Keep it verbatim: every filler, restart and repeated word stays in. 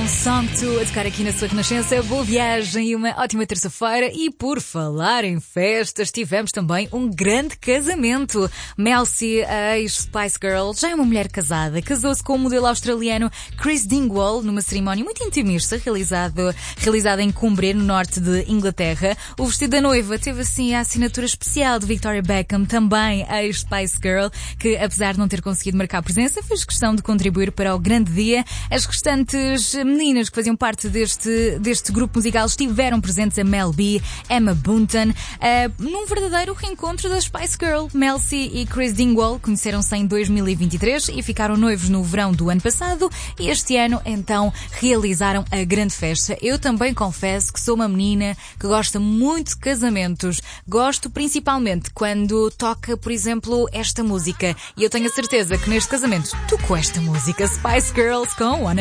Song dois a tocar aqui na sua Renascença. Boa viagem e uma ótima terça-feira. E por falar em festas, tivemos também um grande casamento. Mel C, a ex-Spice Girl, já é uma mulher casada. Casou-se com o modelo australiano Chris Dingwall numa cerimónia muito intimista realizado, realizada em Cumbria, no norte de Inglaterra. O vestido da noiva teve assim a assinatura especial de Victoria Beckham, também a ex-Spice Girl, que apesar de não ter conseguido marcar presença, fez questão de contribuir para o grande dia. As restantes meninas que faziam parte deste, deste grupo musical estiveram presentes, a Mel B, Emma Bunton, uh, num verdadeiro reencontro das Spice Girl. Mel C e Chris Dingwall conheceram-se em dois mil e vinte e três e ficaram noivos no verão do ano passado, e este ano então realizaram a grande festa. Eu também confesso que sou uma menina que gosta muito de casamentos. Gosto principalmente quando toca, por exemplo, esta música, e eu tenho a certeza que neste casamento tocou esta música, Spice Girls com One